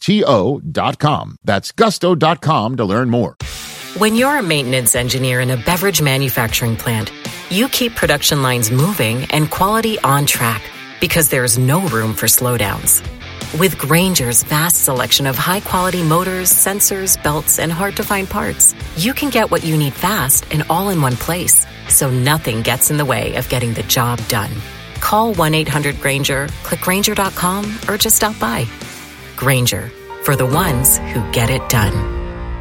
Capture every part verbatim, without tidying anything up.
T-O dot com. That's gusto dot com to learn more. When you're a maintenance engineer in a beverage manufacturing plant, you keep production lines moving and quality on track because there's no room for slowdowns. With Grainger's vast selection of high-quality motors, sensors, belts, and hard-to-find parts, you can get what you need fast and all in one place, so nothing gets in the way of getting the job done. Call one eight hundred Grainger, click Grainger dot com, or just stop by. Grainger, for the ones who get it done.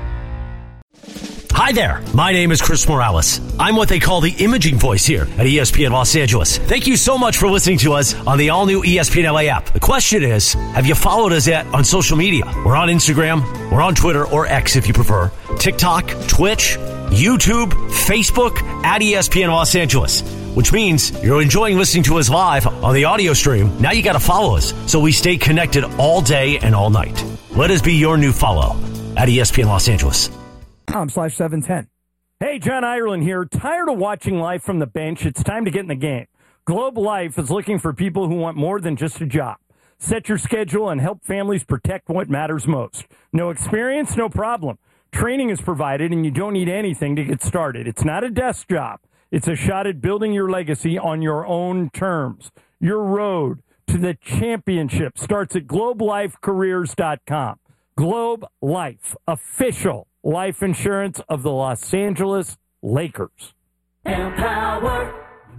Hi there, my name is Chris Morales. I'm what they call the imaging voice here at E S P N Los Angeles. Thank you so much for listening to us on the all-new E S P N L A app. The question is, have you followed us yet on social media? We're on Instagram, we're on Twitter, or X if you prefer, TikTok, Twitch, YouTube, Facebook, at E S P N Los Angeles. Which means you're enjoying listening to us live on the audio stream. Now you got to follow us so we stay connected all day and all night. Let us be your new follow at E S P N Los Angeles. slash seven ten. Hey, John Ireland here. Tired of watching life from the bench? It's time to get in the game. Globe Life is looking for people who want more than just a job. Set your schedule and help families protect what matters most. No experience? No problem. Training is provided and you don't need anything to get started. It's not a desk job. It's a shot at building your legacy on your own terms. Your road to the championship starts at globe life careers dot com. Globe Life, official life insurance of the Los Angeles Lakers. Empower.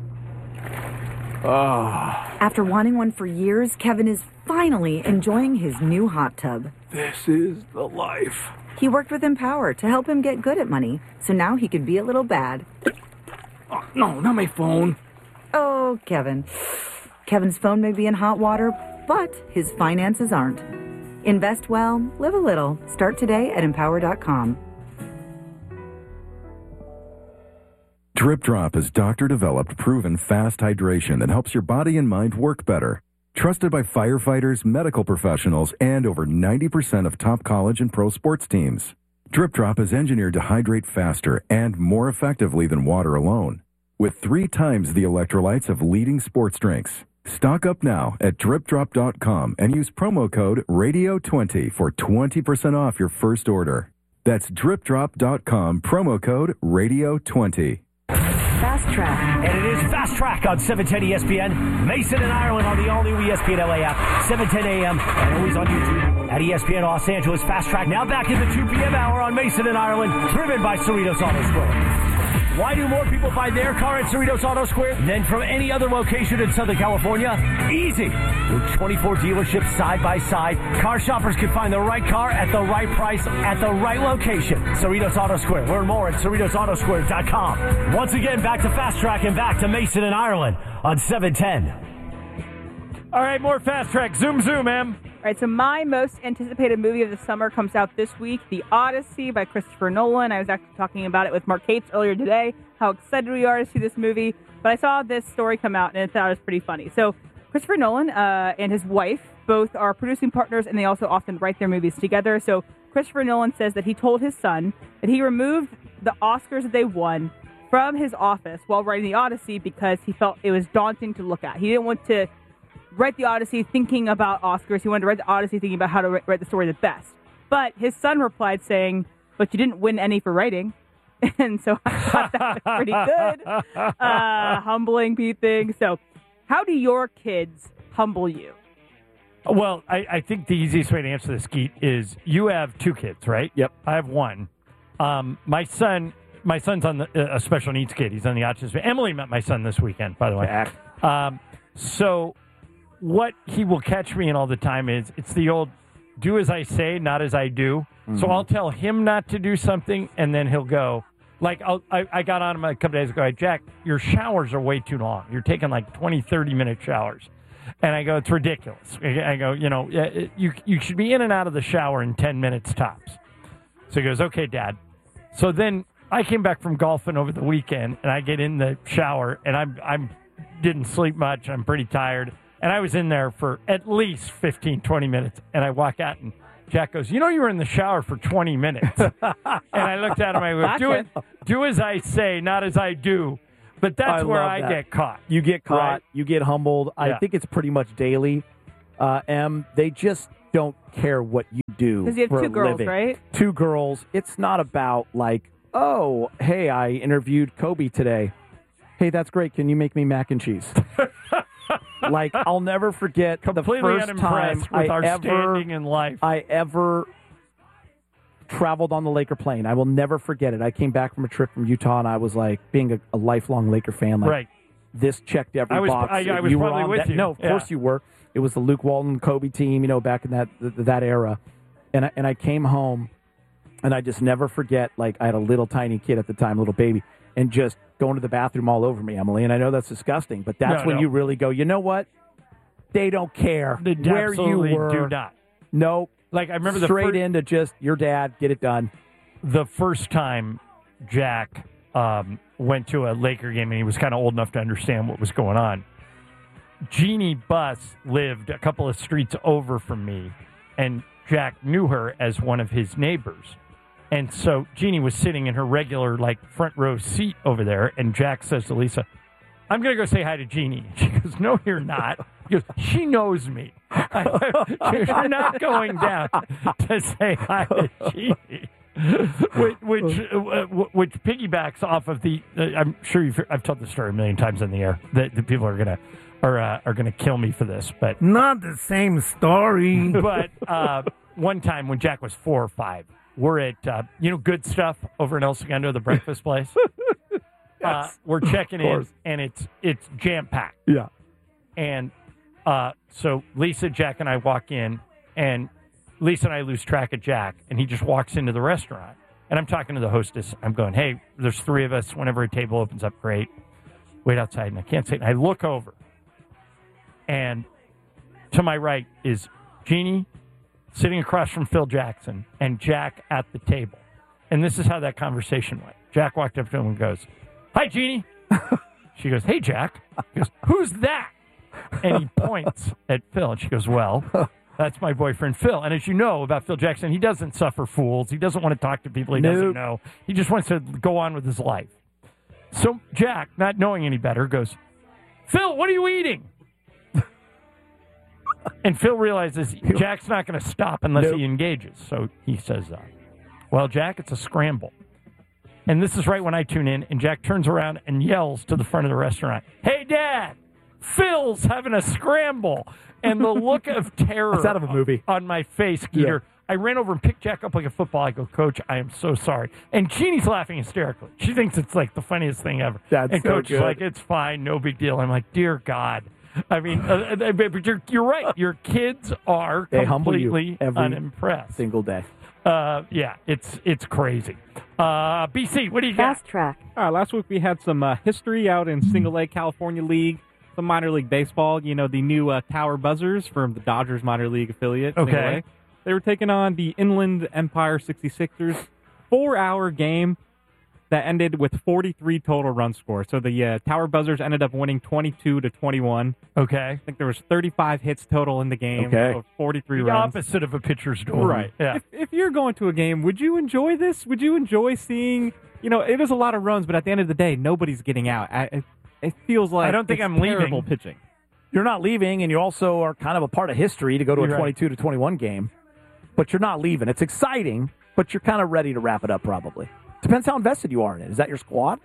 Oh. After wanting one for years, Kevin is finally enjoying his new hot tub. This is the life. He worked with Empower to help him get good at money, so now he can be a little bad. Oh, no, not my phone. Oh, Kevin. Kevin's phone may be in hot water, but his finances aren't. Invest well, live a little. Start today at empower dot com. Drip Drop is doctor-developed, proven fast hydration that helps your body and mind work better. Trusted by firefighters, medical professionals, and over ninety percent of top college and pro sports teams. Drip Drop is engineered to hydrate faster and more effectively than water alone, with three times the electrolytes of leading sports drinks. Stock up now at drip drop dot com and use promo code radio twenty for twenty percent off your first order. That's drip drop dot com, promo code radio twenty. Fast Track. And it is Fast Track on seven ten E S P N. Mason and Ireland on the all-new E S P N L A app, seven ten a.m. and always on YouTube at E S P N Los Angeles. Fast Track now back in the two p.m. hour on Mason and Ireland, driven by Cerritos Auto Square. Why do more people buy their car at Cerritos Auto Square than from any other location in Southern California? Easy. With twenty-four dealerships side by side, car shoppers can find the right car at the right price at the right location. Cerritos Auto Square. Learn more at cerritos auto square dot com. Once again, back to Fast Track and back to Mason and Ireland on seven ten. All right, more Fast Track. Zoom, zoom, Em. All right, so my most anticipated movie of the summer comes out this week, The Odyssey by Christopher Nolan. I was actually talking about it with Mark Cates earlier today, how excited we are to see this movie. But I saw this story come out, and I thought it was pretty funny. So Christopher Nolan uh, and his wife both are producing partners, and they also often write their movies together. So Christopher Nolan says that he told his son that he removed the Oscars that they won from his office while writing The Odyssey because he felt it was daunting to look at. He didn't want to write The Odyssey thinking about Oscars. He wanted to write The Odyssey thinking about how to write the story the best. But his son replied saying, but you didn't win any for writing. And so I thought that was pretty good. Uh, humbling thing. So how do your kids humble you? Well, I, I think the easiest way to answer this, Skeet, is you have two kids, right? Yep. I have one. Um, my son, my son's on the, a special needs kid. He's on the autism. Emily met my son this weekend, by the way. Um, so what he will catch me in all the time is it's the old do as I say, not as I do. Mm-hmm. So I'll tell him not to do something, and then he'll go. Like, I'll, I, I got on him a couple days ago. I, Jack, your showers are way too long. You're taking like twenty, thirty-minute showers. And I go, it's ridiculous. I go, you know, you you should be in and out of the shower in ten minutes tops. So he goes, okay, Dad. So then I came back from golfing over the weekend, and I get in the shower, and I'm I'm didn't sleep much. I'm pretty tired. And I was in there for at least fifteen, twenty minutes. And I walk out, and Jack goes, you know, you were in the shower for twenty minutes. And I looked at him, I go, do, it, do as I say, not as I do. But that's I where I that. get caught. You get caught. Right? You get humbled. Yeah. I think it's pretty much daily. Uh, M, they just, don't care what you do. Because you have for two a girls, living. right? Two girls. It's not about like, oh, hey, I interviewed Kobe today. Hey, that's great. Can you make me mac and cheese? Like, I'll never forget Completely the first time with I our ever, standing in life. I ever traveled on the Laker plane. I will never forget it. I came back from a trip from Utah, and I was like, being a, a lifelong Laker fan, like, right. this checked every I was, box. I, I was you were probably on with that. you. No, of yeah. course you were. It was the Luke Walton Kobe team, you know, back in that th- that era. And I, and I came home, and I just never forget, like, I had a little tiny kid at the time, little baby, and just going to the bathroom all over me, Emily. And I know that's disgusting, but that's No, when no. you really go, you know what? They don't care They where you absolutely were. do not. No. Like, I remember the Straight fir- into just, your dad, get it done. the first time Jack um, went to a Laker game, and he was kind of old enough to understand what was going on. Jeannie Buss lived a couple of streets over from me, and Jack knew her as one of his neighbors. And so Jeannie was sitting in her regular, like, front row seat over there, and Jack says to Lisa, I'm going to go say hi to Jeannie. She goes, no, you're not. He goes, she knows me. You're not going down to say hi to Jeannie. which which, uh, which piggybacks off of the. Uh, I'm sure you've. I've told the story a million times in the air. That the people are gonna are uh, are gonna kill me for this, but Not the same story. but uh, one time when Jack was four or five, we're at uh, you know Good Stuff over in El Segundo, the breakfast place. Yes. Uh, we're checking Of in, course. and it's it's jam packed. Yeah. And uh, so Lisa, Jack, and I walk in, and Lisa and I lose track of Jack, and he just walks into the restaurant. And I'm talking to the hostess. I'm going, hey, there's three of us. Whenever a table opens up, great. Wait outside, and I can't say it. And I look over, and to my right is Jeannie sitting across from Phil Jackson and Jack at the table. And this is how that conversation went. Jack walked up to him and goes, hi, Jeannie. She goes, hey, Jack. He goes, who's that? And he points at Phil, and she goes, well, that's my boyfriend, Phil. And as you know about Phil Jackson, he doesn't suffer fools. He doesn't want to talk to people he Nope. doesn't know. He just wants to go on with his life. So Jack, not knowing any better, goes, Phil, what are you eating? And Phil realizes Jack's not going to stop unless Nope. he engages. So he says, uh, well, Jack, it's a scramble. And this is right when I tune in, and Jack turns around and yells to the front of the restaurant, hey, Dad, Phil's having a scramble. And the look of terror It's out of a movie. on my face, Geeter. I ran over and picked Jack up like a football. I go, Coach, I am so sorry. And Jeannie's laughing hysterically. She thinks it's like the funniest thing ever. That's and so Coach is good. like, it's fine, no big deal. I'm like, dear God. I mean, uh, uh, but you're, you're right. Your kids are They humble you completely every unimpressed. Single day. Uh, yeah, it's it's crazy. Uh, B C, what do you got? Fast track. All right, last week we had some uh, history out in Single A California League, some minor league baseball. You know, the new uh, Tower Buzzers from the Dodgers minor league affiliate. Single Okay. A. They were taking on the Inland Empire sixty-sixers. Four-hour game that ended with forty-three total run score. So the uh, Tower Buzzers ended up winning twenty-two to twenty-one. Okay. I think there was thirty-five hits total in the game. Okay. Of forty-three The runs. opposite of a pitcher's duel. Right. Yeah. If, if you're going to a game, would you enjoy this? Would you enjoy seeing, you know, it is a lot of runs, but at the end of the day, nobody's getting out. I, it, it feels like I don't think it's I'm leaving. terrible pitching. You're not leaving, and you also are kind of a part of history to go to a You're right. twenty-two to twenty-one game. But you're not leaving. It's exciting, but you're kind of ready to wrap it up probably. Depends how invested you are in it. Is that your squad?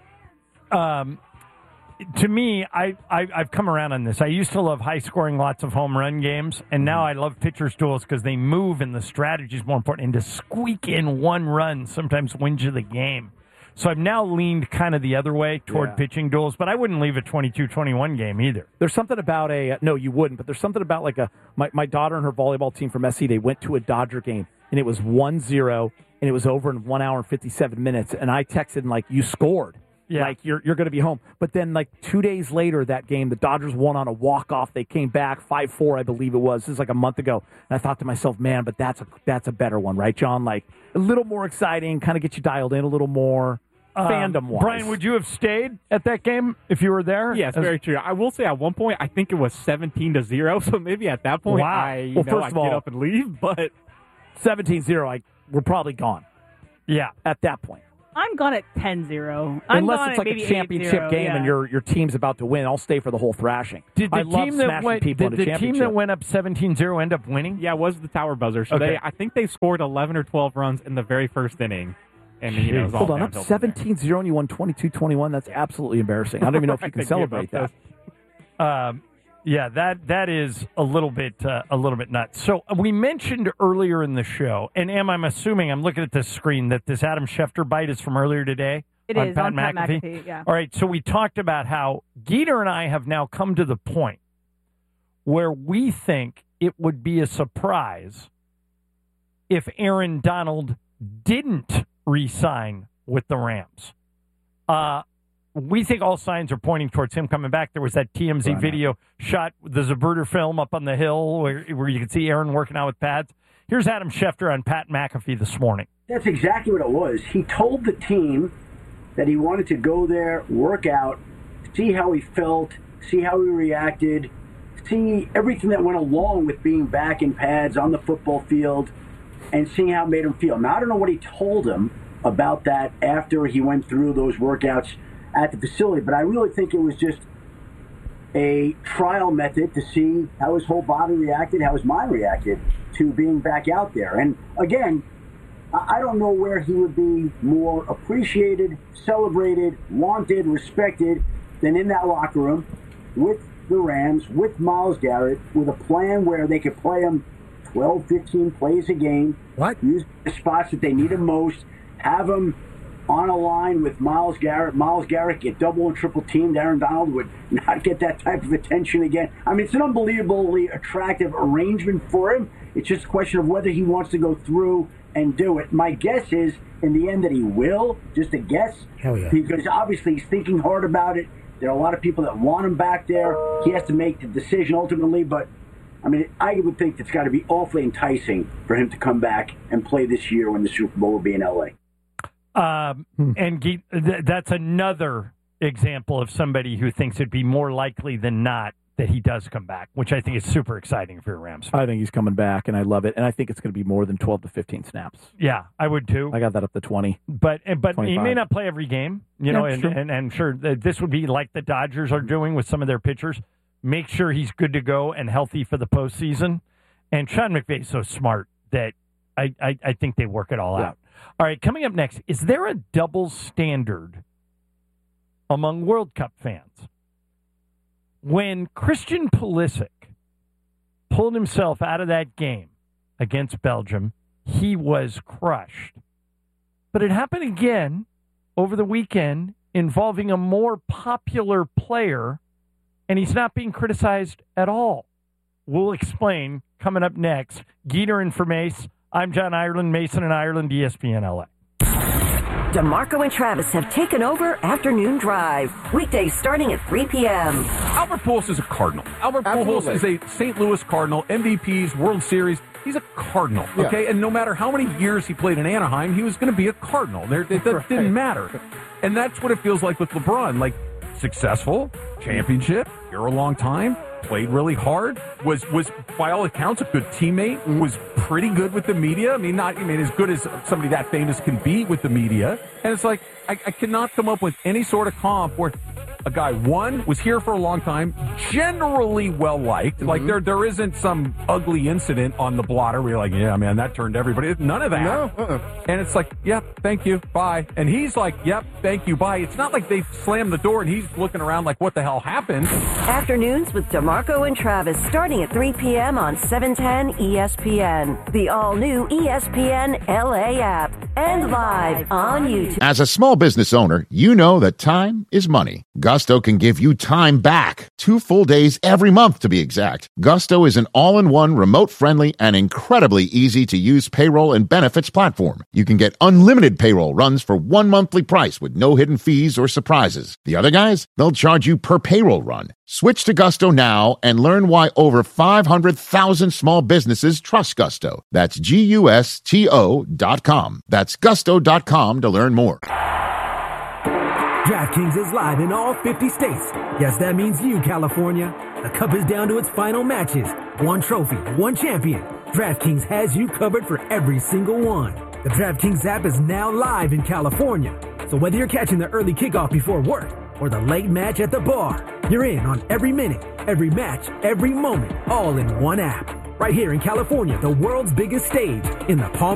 Um, to me, I, I, I've come around on this. I used to love high-scoring, lots of home run games, and now I love pitchers' duels because they move and the strategy is more important. And to squeak in one run sometimes wins you the game. So I've now leaned kind of the other way toward Yeah. pitching duels, but I wouldn't leave a twenty-two twenty-one game either. There's something about a no, you wouldn't, but there's something about like a my, my daughter and her volleyball team from S C, they went to a Dodger game and it was one zero and it was over in one hour and fifty-seven minutes, and I texted and like, you scored. Yeah. Like you're you're going to be home. But then like two days later, that game, the Dodgers won on a walk off. They came back five four, I believe it was. This is like a month ago, and I thought to myself, man, but that's a that's a better one, right, John? Like a little more exciting, kind of get you dialed in a little more. Fandom wise, Um, Brian, would you have stayed at that game if you were there? Yes, As- very true. I will say at one point, I think it was seventeen to zero, so maybe at that point, Wow. I, you Well, know, first I of get all- up and leave, but seventeen zero, I we're probably gone Yeah. at that point. I'm gone at ten zero. I'm Unless gone it's at like maybe a championship eight zero, game yeah. and your your team's about to win, I'll stay for the whole thrashing. Did the I love team that smashing went, people did in a the team championship. that went up seventeen zero end up winning? Yeah, it was the Tower Buzzer. So Okay. they, I think they scored eleven or twelve runs in the very first inning. And, you know, it was all Hold on, up downhill from there. seventeen zero and you won twenty-two twenty-one. That's absolutely embarrassing. I don't even know if you Right, can they gave celebrate up that. Um, yeah, that that is a little bit uh, a little bit nuts. So uh, we mentioned earlier in the show, and Em, I'm assuming I'm looking at this screen that this Adam Schefter bite is from earlier today. It on is, Pat on Pat McAfee. McAfee, yeah. All right, so we talked about how Geeter and I have now come to the point where we think it would be a surprise if Aaron Donald didn't re-sign with the Rams. Uh, we think all signs are pointing towards him coming back. There was that T M Z Right. video shot, the Zabruder film up on the hill where, where you could see Aaron working out with pads. Here's Adam Schefter on Pat McAfee this morning. That's exactly what it was. He told the team that he wanted to go there, work out, see how he felt, see how he reacted, see everything that went along with being back in pads on the football field, and seeing how it made him feel. Now, I don't know what he told him about that after he went through those workouts at the facility, but I really think it was just a trial method to see how his whole body reacted, how his mind reacted to being back out there. And again, I don't know where he would be more appreciated, celebrated, wanted, respected than in that locker room with the Rams, with Myles Garrett, with a plan where they could play him twelve, fifteen plays a game. What? Use the spots that they need him most. Have him on a line with Myles Garrett. Myles Garrett get double and triple teamed. Aaron Donald would not get that type of attention again. I mean, it's an unbelievably attractive arrangement for him. It's just a question of whether he wants to go through and do it. My guess is, in the end, that he will. Just a guess. Hell yeah. Because obviously he's thinking hard about it. There are a lot of people that want him back there. He has to make the decision ultimately, but I mean, I would think it's got to be awfully enticing for him to come back and play this year when the Super Bowl will be in L A. Um, and Ge- th- that's another example of somebody who thinks it'd be more likely than not that he does come back, which I think is super exciting for your Rams. I think he's coming back, and I love it. And I think it's going to be more than twelve to fifteen snaps. Yeah, I would too. I got that up to twenty. But but he twenty-five. may not play every game, you Yeah, know, and, sure. and and sure that this would be like the Dodgers are doing with some of their pitchers. Make sure he's good to go and healthy for the postseason. And Sean McVay is so smart that I, I, I think they work it all Yeah. out. All right, coming up next, is there a double standard among World Cup fans? When Christian Pulisic pulled himself out of that game against Belgium, he was crushed. But it happened again over the weekend involving a more popular player, and he's not being criticized at all. We'll explain coming up next. Geeter and for Mace. I'm John Ireland, Mason and Ireland, E S P N L A. DeMarco and Travis have taken over Afternoon Drive. Weekdays starting at three p.m. Albert Pujols is a Cardinal. Albert Pujols is a Saint Louis Cardinal, M V Ps, World Series. He's a Cardinal, okay? Yeah. And no matter how many years he played in Anaheim, he was going to be a Cardinal. There, it, that right. didn't matter. And that's what it feels like with LeBron. Like, successful, championship, here a long time, played really hard, was, was by all accounts, a good teammate, was pretty good with the media. I mean, not I mean as good as somebody that famous can be with the media. And it's like, I, I cannot come up with any sort of comp where a guy, one, was here for a long time, generally well-liked. Mm-hmm. Like, there there isn't some ugly incident on the blotter where you're like, yeah, man, that turned everybody. None of that. No. Uh-uh. And it's like, yep, thank you, bye. And he's like, yep, thank you, bye. It's not like they slammed the door and he's looking around like, what the hell happened? Afternoons with DeMarco and Travis starting at three p.m. on seven ten E S P N, the all-new E S P N L A app, and live on YouTube. As a small business owner, you know that time is money. Gusto can give you time back. Two full days every month, to be exact. Gusto is an all-in-one, remote-friendly, and incredibly easy-to-use payroll and benefits platform. You can get unlimited payroll runs for one monthly price with no hidden fees or surprises. The other guys, they'll charge you per payroll run. Switch to Gusto now and learn why over five hundred thousand small businesses trust Gusto. That's G U S T O dot com. That's gusto dot com to learn more. DraftKings is live in all fifty states. Yes, that means you, California. The Cup is down to its final matches. One trophy, one champion. DraftKings has you covered for every single one. The DraftKings app is now live in California. So whether you're catching the early kickoff before work or the late match at the bar, you're in on every minute, every match, every moment, all in one app. Right here in California, the world's biggest stage in the palm